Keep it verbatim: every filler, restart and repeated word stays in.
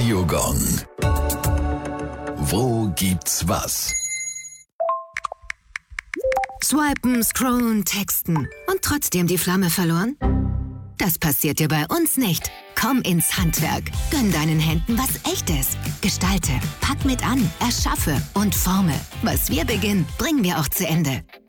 Radio Gong. Wo gibt's was? Swipen, scrollen, texten und trotzdem die Flamme verloren? Das passiert dir bei uns nicht. Komm ins Handwerk. Gönn deinen Händen was Echtes. Gestalte, pack mit an, erschaffe und forme. Was wir beginnen, bringen wir auch zu Ende.